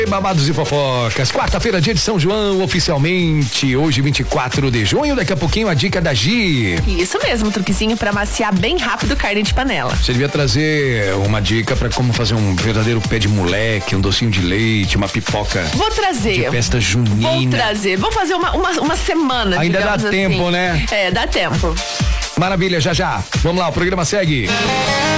Babados e fofocas, quarta-feira, dia de São João, oficialmente, hoje 24 de junho, daqui a pouquinho a dica da Gi. Isso mesmo, truquezinho pra maciar bem rápido carne de panela. Você devia trazer uma dica pra como fazer um verdadeiro pé de moleque, um docinho de leite, uma pipoca. Vou trazer. De festa junina. Vou trazer, vou fazer uma semana. Ainda dá tempo, assim. né? É, dá tempo. Maravilha, já. Vamos lá, o programa segue.